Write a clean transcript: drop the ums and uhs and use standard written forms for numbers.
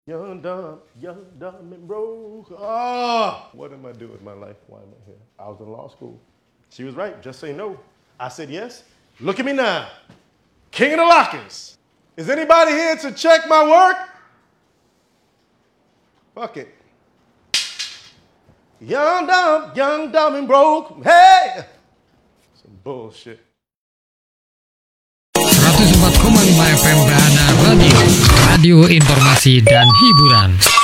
Young, dumb, and broke. Ah, what am I doing with my life? Why am I here? I was in law school. She was right. Just say no. I said yes. Look at me now. King of the lockers. Is anybody here to check my work? Fuck it. Young, dumb, and broke. Hey! Some bullshit. 104,5 FM Bahana Radio, radio informasi dan hiburan.